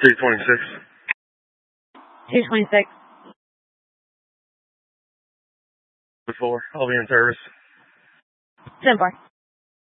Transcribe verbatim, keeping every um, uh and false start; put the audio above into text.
two twenty-six. two twenty-six. four. I'll be in service. ten four.